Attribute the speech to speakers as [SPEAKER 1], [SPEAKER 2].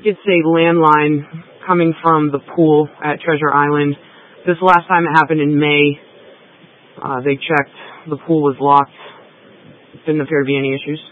[SPEAKER 1] It's a landline coming from the pool at Treasure Island. This last time it happened in May. They checked. The pool was locked. Didn't appear to be any issues.